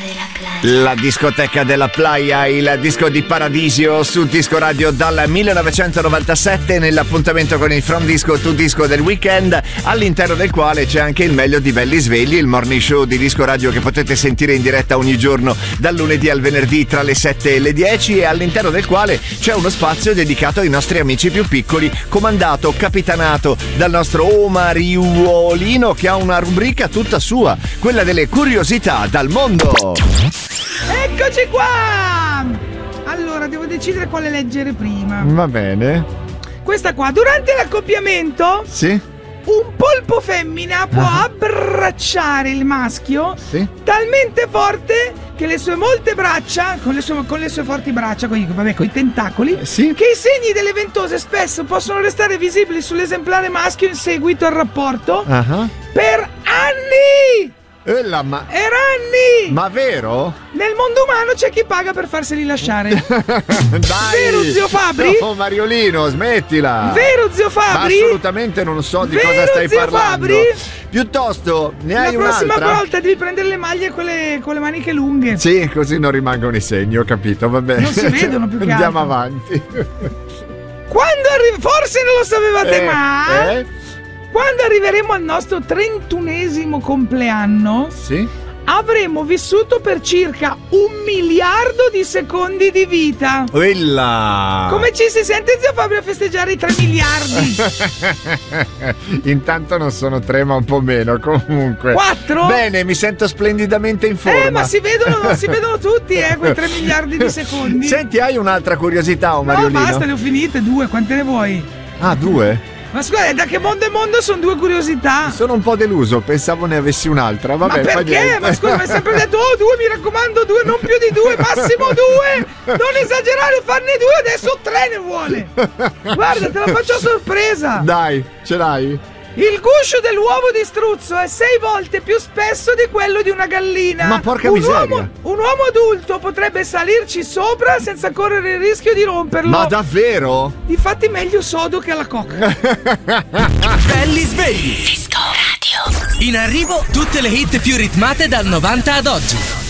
La discoteca della playa, il disco di Paradisio su Disco Radio dal 1997, nell'appuntamento con il From Disco to Disco del weekend, all'interno del quale c'è anche il meglio di Belli Svegli, il morning show di Disco Radio che potete sentire in diretta ogni giorno dal lunedì al venerdì tra le 7 e le 10, e all'interno del quale c'è uno spazio dedicato ai nostri amici più piccoli, comandato, capitanato dal nostro Omariuolino, che ha una rubrica tutta sua, quella delle curiosità dal mondo. Eccoci qua! Allora, devo decidere quale leggere prima. Va bene. Questa qua. Durante l'accoppiamento, sì, un polpo femmina può abbracciare il maschio, sì, talmente forte che le sue molte braccia, con le sue forti braccia, con i tentacoli, sì, che i segni delle ventose spesso possono restare visibili sull'esemplare maschio in seguito al rapporto per anni! Ma anni! Ma vero? Nel mondo umano c'è chi paga per farseli lasciare. Dai! Vero, zio Fabri? No, Mariolino, smettila! Vero, zio Fabri? Ma assolutamente non so di Vero, cosa stai zio parlando. Fabri? Piuttosto, ne hai un'altra? La prossima volta devi prendere le maglie con le maniche lunghe. Sì, così non rimangono i segni, ho capito, va bene. Non si vedono più che Andiamo altro. avanti. Quando forse non lo sapevate mai. Quando arriveremo al nostro 31esimo compleanno, sì, avremo vissuto per circa 1 miliardo di secondi di vita. Quella! Come ci si sente, zio Fabio, a festeggiare i 3 miliardi? Intanto non sono 3, ma un po' meno, comunque. 4? Bene, mi sento splendidamente in forma. Ma si vedono tutti, quei 3 miliardi di secondi. Senti, hai un'altra curiosità, Mariolino? No, basta, le ho finite, 2, quante ne vuoi? Ah, 2? Ma scusa, da che mondo è mondo sono 2 curiosità. Sono un po' deluso, pensavo ne avessi un'altra. Vabbè, ma perché? Ma scusa, mi hai sempre detto 2, mi raccomando, 2, non più di 2, massimo 2. Non esagerare, farne 2, adesso 3 ne vuole. Guarda, te la faccio a sorpresa. Dai, ce l'hai? Il guscio dell'uovo di struzzo è 6 volte più spesso di quello di una gallina. Ma porca miseria! Un uomo adulto potrebbe salirci sopra senza correre il rischio di romperlo. Ma davvero? Infatti meglio sodo che alla coca. Belli svegli. Disco Radio. In arrivo tutte le hit più ritmate dal 90 ad oggi.